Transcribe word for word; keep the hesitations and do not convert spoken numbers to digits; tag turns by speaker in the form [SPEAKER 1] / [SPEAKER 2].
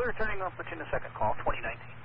[SPEAKER 1] returning on Platoon a second call, twenty nineteen.